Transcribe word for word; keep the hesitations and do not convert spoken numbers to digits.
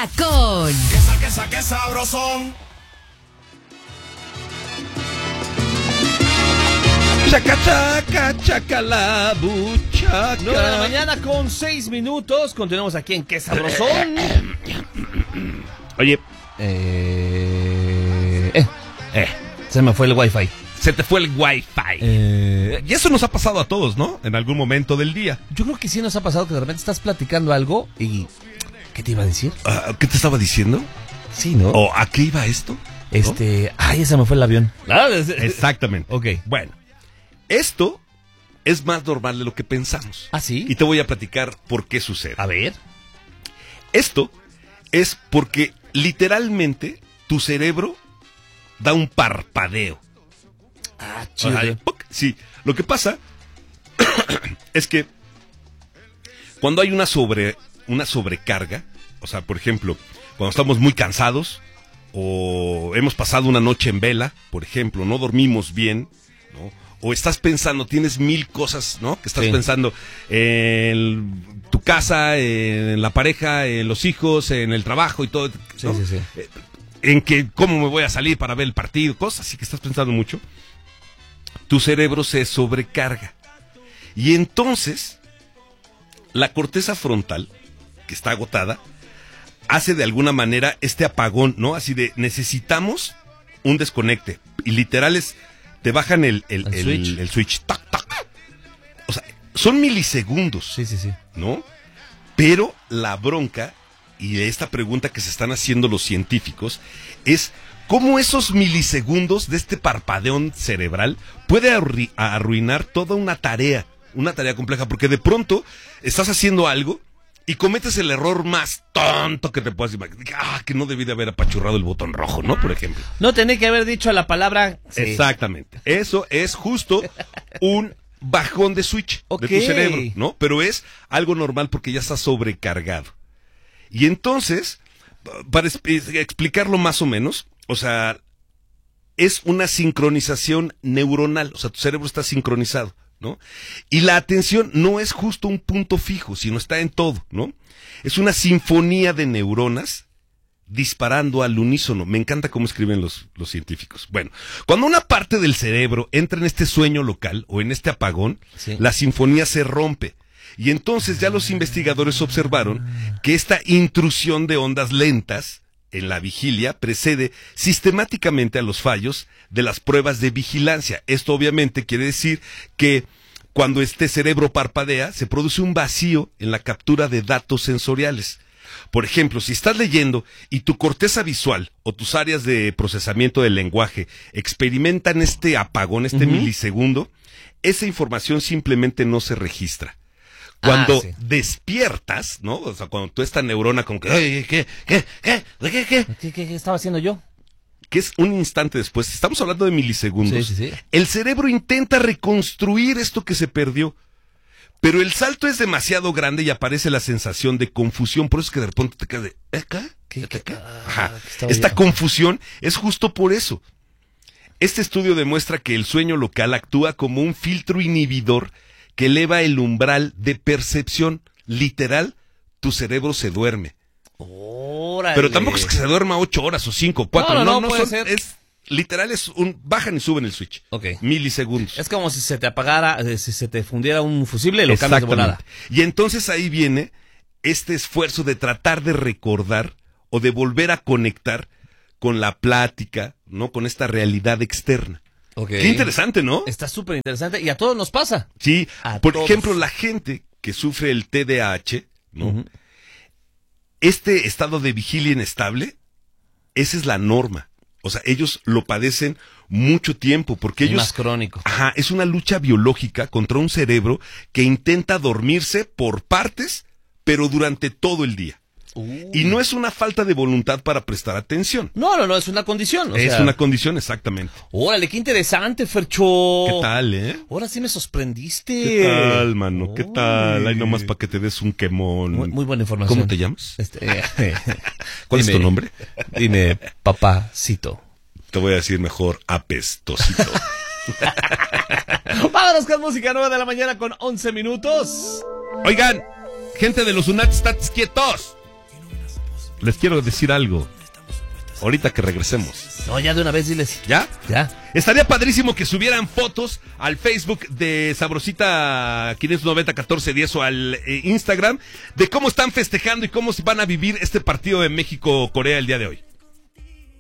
día con... Quesa, quesa, qué sabrosón. Chaca, chaca, chaca, la buchaca. nueve de la mañana con seis minutos. Continuamos aquí en Qué Sabrosón. Oye, Eh, eh, eh, se me fue el wifi. se te fue el wifi. Eh, Y eso nos ha pasado a todos, ¿no? En algún momento del día. yo creo que sí nos ha pasado que de repente estás platicando algo y... ¿Qué te iba a decir? Ah, ¿Qué te estaba diciendo? Sí, ¿no? ¿O a qué iba esto? Este... Ay, se me fue el avión. Ah, es- Exactamente. Ok. Bueno, esto es más normal de lo que pensamos. ¿Ah, sí? Y te voy a platicar por qué sucede. A ver. Esto es porque literalmente tu cerebro da un parpadeo. Ah, O sea, ¡puc! Sí, lo que pasa es que cuando hay una sobre una sobrecarga, o sea, por ejemplo, cuando estamos muy cansados o hemos pasado una noche en vela, por ejemplo, no dormimos bien, ¿no? O estás pensando, tienes mil cosas, ¿no? Que estás Sí. pensando en tu casa, en la pareja, en los hijos, en el trabajo y todo, Sí, ¿no? sí, sí. En que cómo me voy a salir para ver el partido, cosas así que estás pensando mucho, tu cerebro se sobrecarga. Y entonces, la corteza frontal, que está agotada, hace de alguna manera este apagón, ¿no? Así de, necesitamos un desconecte. Y literal es, te bajan el, el, El el- switch. el switch. Tac, tac. O sea, son milisegundos. Sí, sí, sí. ¿No? Pero la bronca, y esta pregunta que se están haciendo los científicos, es cómo esos milisegundos de este parpadeón cerebral puede arru- arruinar toda una tarea, una tarea compleja, porque de pronto estás haciendo algo y cometes el error más tonto que te puedas imaginar. Ah, que no debí de haber apachurrado el botón rojo, ¿no? Por ejemplo. No tenía que haber dicho la palabra... Sí. Exactamente. Eso es justo un bajón de switch Ok. de tu cerebro, ¿no? Pero es algo normal porque ya está sobrecargado. Y entonces, para es- explicarlo más o menos, o sea, es una sincronización neuronal, o sea, tu cerebro está sincronizado, ¿no? Y la atención no es justo un punto fijo, sino está en todo, ¿no? Es una sinfonía de neuronas disparando al unísono. Me encanta cómo escriben los, los científicos. Bueno, cuando una parte del cerebro entra en este sueño local o en este apagón, Sí. la sinfonía se rompe. Y entonces ya los investigadores observaron que esta intrusión de ondas lentas en la vigilia precede sistemáticamente a los fallos de las pruebas de vigilancia. Esto obviamente quiere decir que cuando este cerebro parpadea, se produce un vacío en la captura de datos sensoriales. Por ejemplo, si estás leyendo y tu corteza visual o tus áreas de procesamiento del lenguaje experimentan este apagón, este Ujú. milisegundo, esa información simplemente no se registra. Cuando Ah, sí. despiertas, ¿no? O sea, cuando tú esta neurona como que, "Ay, ¿qué, qué, qué, qué, qué, qué?", ¿Qué, qué, qué estaba haciendo yo? que es un instante después, estamos hablando de milisegundos, Sí, sí, sí. el cerebro intenta reconstruir esto que se perdió. Pero el salto es demasiado grande y aparece la sensación de confusión. Por eso es que de repente te quedas de, ¿eh, qué? ¿Qué, ¿Qué, qué? ah, Ajá. ¿qué estaba Esta yo? confusión es justo por eso. Este estudio demuestra que el sueño local actúa como un filtro inhibidor que eleva el umbral de percepción. Literal, tu cerebro se duerme. Órale. Pero tampoco es que se duerma ocho horas o cinco, cuatro. No, No, no, no, no, puede son- ser. es literal, es un bajan y suben el switch. Ok. Milisegundos. Es como si se te apagara, eh, si se te fundiera un fusible y lo cambias de volada. Y entonces ahí viene este esfuerzo de tratar de recordar o de volver a conectar con la plática, ¿no? Con esta realidad externa. Ok. Qué interesante, ¿no? Está súper interesante y a todos nos pasa. Sí, A por todos. ejemplo, la gente que sufre el T D A H, ¿no? Ujú. Este estado de vigilia inestable, esa es la norma. O sea, ellos lo padecen mucho tiempo porque Y ellos... más crónico. Ajá, es una lucha biológica contra un cerebro que intenta dormirse por partes, pero durante todo el día. Uh. Y no es una falta de voluntad para prestar atención. No, no, no, es una condición. o Es sea, una condición, exactamente. Órale, qué interesante, Fercho. ¿Qué tal, eh? Ahora sí me sorprendiste. ¿Qué tal, mano? ¿Qué tal? Uy. Ay, nomás para que te des un quemón. Muy, muy buena información. ¿Cómo te llamas? Este, ¿Cuál es dime, tu nombre? Dime, papacito. Te voy a decir mejor apestosito. Vámonos con música nueva de la mañana con once minutos. Oigan, gente de los Unatstats quietos. les quiero decir algo. Ahorita que regresemos. No, ya de una vez diles. ¿Ya? Ya. Estaría padrísimo que subieran fotos al Facebook de Sabrosita quinientos noventa catorce diez o al eh, Instagram de cómo están festejando y cómo van a vivir este partido de México-Corea el día de hoy.